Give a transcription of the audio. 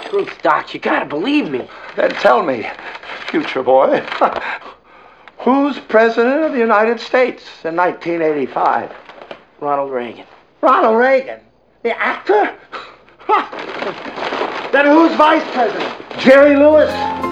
truth, Doc. You gotta believe me. Then tell me, future boy, who's president of the United States in 1985? Ronald Reagan. Ronald Reagan? The actor? Then who's vice president? Jerry Lewis?